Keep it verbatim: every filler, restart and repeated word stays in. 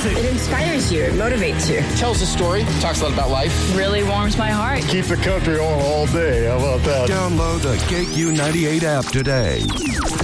music. It inspires you. It motivates you. Tells a story. Talks a lot about life. Really warms my heart. Keep the country on all day. How about that? Download the K Q ninety-eight app today.